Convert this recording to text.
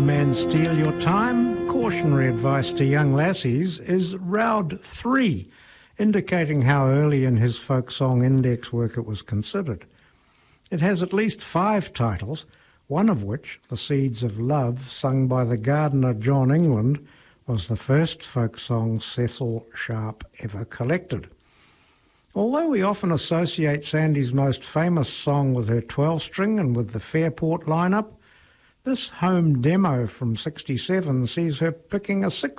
Man Steal Your Time, cautionary advice to young lassies, is Round 3, indicating how early in his folk song index work it was considered. It has at least 5 titles, one of which, The Seeds of Love, sung by the gardener John England, was the first folk song Cecil Sharp ever collected. Although we often associate Sandy's most famous song with her 12-string and with the Fairport lineup, this home demo from '67 sees her picking a 6